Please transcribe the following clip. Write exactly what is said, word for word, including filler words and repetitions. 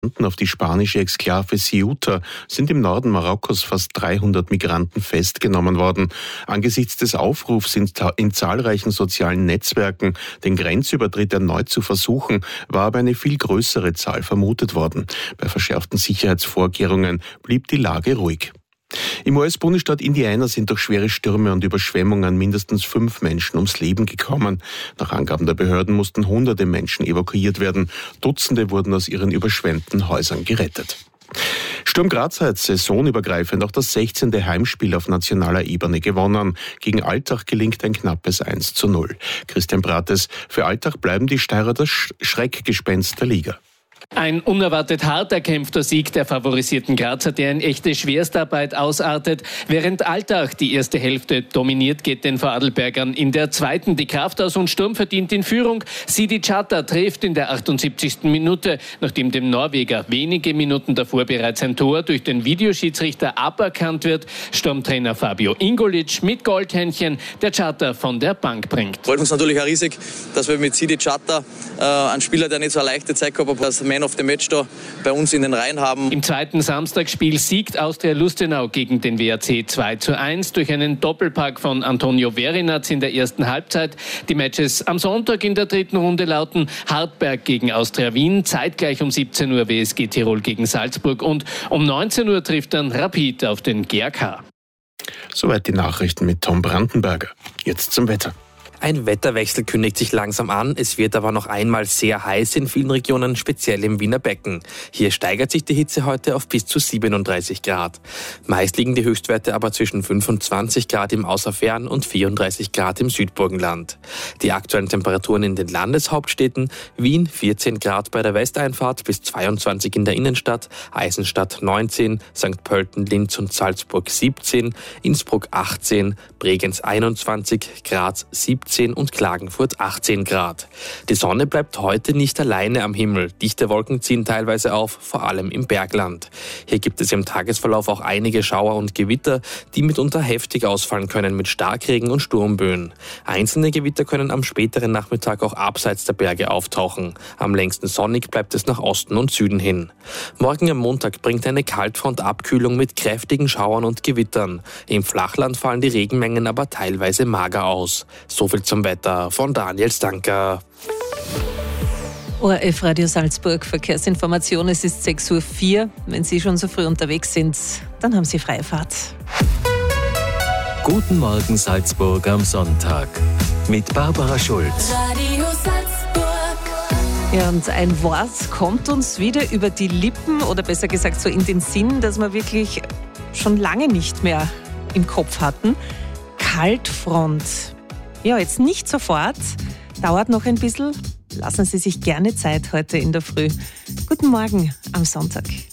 Auf die spanische Exklave Ceuta sind im Norden Marokkos fast dreihundert Migranten festgenommen worden. Angesichts des Aufrufs in, in zahlreichen sozialen Netzwerken, den Grenzübertritt erneut zu versuchen, war aber eine viel größere Zahl vermutet worden. Bei verschärften Sicherheitsvorkehrungen blieb die Lage ruhig. Im U S-Bundesstaat Indiana sind durch schwere Stürme und Überschwemmungen mindestens fünf Menschen ums Leben gekommen. Nach Angaben der Behörden mussten hunderte Menschen evakuiert werden. Dutzende wurden aus ihren überschwemmten Häusern gerettet. Sturm Graz hat saisonübergreifend auch das sechzehnte Heimspiel auf nationaler Ebene gewonnen. Gegen Altach gelingt ein knappes eins zu null. Christian Brates: Für Altach bleiben die Steirer das Schreckgespenst der Liga. Ein unerwartet hart erkämpfter Sieg der favorisierten Grazer, der in echte Schwerstarbeit ausartet. Während Altach die erste Hälfte dominiert, geht den Vorarlbergern in der zweiten die Kraft aus und Sturm verdient in Führung. Sidi Chata trifft in der achtundsiebzigsten Minute, nachdem dem Norweger wenige Minuten davor bereits ein Tor durch den Videoschiedsrichter aberkannt wird. Sturmtrainer Fabio Ingolic mit Goldhändchen, der Chata von der Bank bringt. Freut uns natürlich auch riesig, dass wir mit Sidi Chata äh, einen Spieler, der nicht so eine leichte Zeit gehabt hat, als Man of the Match da bei uns in den Reihen haben. Im zweiten Samstagsspiel siegt Austria Lustenau gegen den W A C zwei zu eins durch einen Doppelpack von Antonio Verinaz in der ersten Halbzeit. Die Matches am Sonntag in der dritten Runde lauten: Hartberg gegen Austria Wien, zeitgleich um siebzehn Uhr W S G Tirol gegen Salzburg und um neunzehn Uhr trifft dann Rapid auf den G A K. Soweit die Nachrichten mit Tom Brandenberger. Jetzt zum Wetter. Ein Wetterwechsel kündigt sich langsam an. Es wird aber noch einmal sehr heiß in vielen Regionen, speziell im Wiener Becken. Hier steigert sich die Hitze heute auf bis zu siebenunddreißig Grad. Meist liegen die Höchstwerte aber zwischen fünfundzwanzig Grad im Außerfern und vierunddreißig Grad im Südburgenland. Die aktuellen Temperaturen in den Landeshauptstädten: Wien vierzehn Grad bei der Westeinfahrt bis zweiundzwanzig in der Innenstadt, Eisenstadt neunzehn, Sankt Pölten, Linz und Salzburg siebzehn, Innsbruck achtzehn, Bregenz einundzwanzig, Graz siebzehn und Klagenfurt achtzehn Grad. Die Sonne bleibt heute nicht alleine am Himmel. Dichte Wolken ziehen teilweise auf, vor allem im Bergland. Hier gibt es im Tagesverlauf auch einige Schauer und Gewitter, die mitunter heftig ausfallen können mit Starkregen und Sturmböen. Einzelne Gewitter können am späteren Nachmittag auch abseits der Berge auftauchen. Am längsten sonnig bleibt es nach Osten und Süden hin. Morgen am Montag bringt eine Kaltfront Abkühlung mit kräftigen Schauern und Gewittern. Im Flachland fallen die Regenmengen aber teilweise mager aus. So viel zum Wetter von Daniel Stanker. O R F Radio Salzburg, Verkehrsinformation. Es ist sechs Uhr vier. Wenn Sie schon so früh unterwegs sind, dann haben Sie freie Fahrt. Guten Morgen Salzburg am Sonntag mit Barbara Schulz. Radio Salzburg. Ja, und ein Wort kommt uns wieder über die Lippen, oder besser gesagt so in den Sinn, dass wir wirklich schon lange nicht mehr im Kopf hatten. Kaltfront. Ja, jetzt nicht sofort, dauert noch ein bisschen. Lassen Sie sich gerne Zeit heute in der Früh. Guten Morgen am Sonntag.